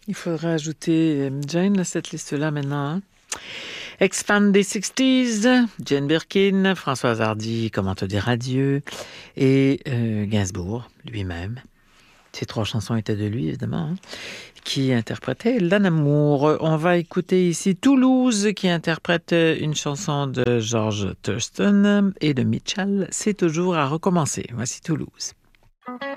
Il faudra ajouter Jane à cette liste-là maintenant. Hein? Expand des 60s, Jane Birkin, Françoise Hardy, Comment te dire adieu, et Gainsbourg lui-même. Ces 3 chansons étaient de lui, évidemment, hein, qui interprétait L'Amour. On va écouter ici Toulouse, qui interprète une chanson de George Thurston et de Mitchell. C'est toujours à recommencer. Voici Toulouse.